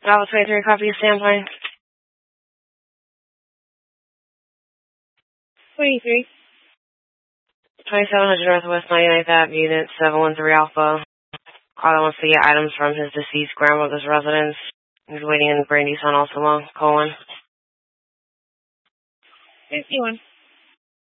Alpha 23, copy standpoint. 23. 2700 Northwest 99th Ave, Unit 713 Alpha. Caller wants to get items from his deceased grandmother's residence. He's waiting in Brandy Sun, Altamont, Colon. 51.